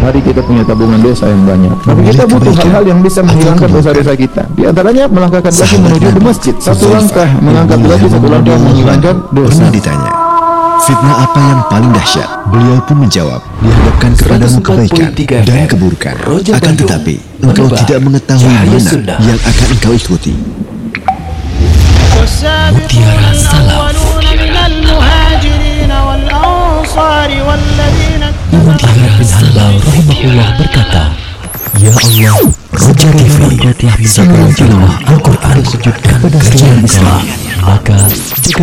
Mari kita punya tabungan dosa yang banyak. Tapi kita butuh hal-hal yang bisa menghilangkan dosa-dosa kita. Di antaranya melangkahkan kaki menuju ke masjid. Satu langkah mengangkat kaki, satu langkah menghilangkan dosa. Pernah ditanya, fitnah apa yang paling dahsyat? Beliau pun menjawab, dihadapkan kepadamu kebaikan dan keburukan. Akan tetapi, engkau tidak mengetahui mana yang akan engkau ikuti. Mutiara Salaf. Mutiara bin Halal rahimahullah berkata, Ya Allah, Roja TV, segera tilawah Al-Quran, sujudkan kajian Islam, maka jika